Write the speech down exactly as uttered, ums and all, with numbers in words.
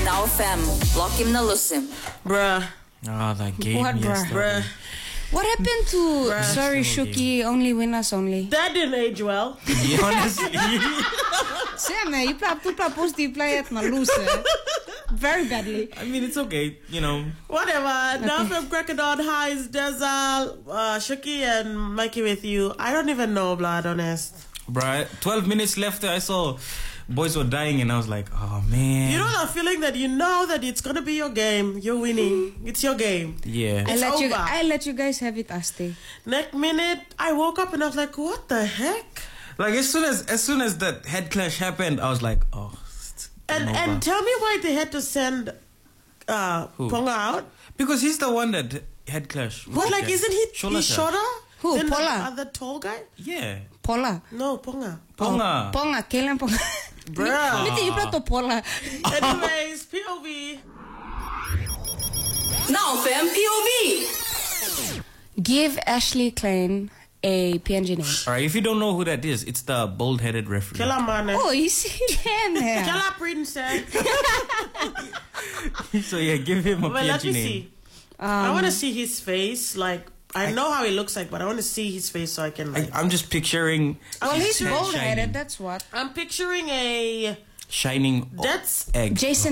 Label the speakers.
Speaker 1: Now fam, lock him na lusim.
Speaker 2: Bruh.
Speaker 3: Oh, that game.
Speaker 4: What,
Speaker 3: yes,
Speaker 4: bruh?
Speaker 2: Bruh.
Speaker 4: What happened to
Speaker 2: Bruh.
Speaker 4: sorry
Speaker 3: National
Speaker 4: Shuki, only winners only?
Speaker 2: That didn't age well.
Speaker 3: Yeah, honestly.
Speaker 4: Sam, man, you play tu supposed to play it na lose. Very badly.
Speaker 3: I mean, it's okay, you know.
Speaker 2: Whatever. Now from Crocodile Highs, Dezal, uh, Shuki, and Mikey with you. I don't even know, blood, honest.
Speaker 3: Bruh, twelve minutes left. I saw boys were dying, and I was like, oh man.
Speaker 2: You know that feeling that you know that it's gonna be your game. You're winning. It's your game.
Speaker 3: Yeah.
Speaker 4: I
Speaker 2: It's
Speaker 4: let you
Speaker 2: over.
Speaker 4: I let you guys have it, Asti.
Speaker 2: Next minute, I woke up and I was like, what the heck?
Speaker 3: Like as soon as as soon as that head clash happened, I was like, oh. it's
Speaker 2: And
Speaker 3: game
Speaker 2: and
Speaker 3: over.
Speaker 2: tell me why they had to send uh,
Speaker 3: Who?
Speaker 2: Ponga out.
Speaker 3: Because he's the one that head clash.
Speaker 2: But like, isn't he
Speaker 3: Shoulder
Speaker 2: he's
Speaker 3: clash.
Speaker 2: shorter?
Speaker 4: Who,
Speaker 2: than
Speaker 4: Pola?
Speaker 2: The other tall guy?
Speaker 3: Yeah.
Speaker 4: Pola.
Speaker 2: No, Ponga.
Speaker 3: Ponga.
Speaker 4: Ponga, kailan Ponga?
Speaker 2: Bruh.
Speaker 4: Miti you play to Pola.
Speaker 2: Anyways, P O V.
Speaker 1: Now fam, P O V.
Speaker 4: Give Ashley Klein a P N G name.
Speaker 3: All right, if you don't know who that is, it's the bald-headed referee.
Speaker 2: Killer man.
Speaker 4: Oh, you see him there.
Speaker 2: Killer princess.
Speaker 3: So yeah, give him a
Speaker 2: Well,
Speaker 3: P N
Speaker 2: let
Speaker 3: G
Speaker 2: me
Speaker 3: name.
Speaker 2: see. I want to see his face. Like, I know how he looks like, but I want to see his face so I can,
Speaker 3: I,
Speaker 2: like...
Speaker 3: I'm just picturing.
Speaker 4: Well, he's
Speaker 3: head
Speaker 4: bald-headed,
Speaker 3: shining.
Speaker 4: that's what.
Speaker 2: I'm picturing a...
Speaker 3: Shining
Speaker 2: That's...
Speaker 3: egg.
Speaker 4: Jason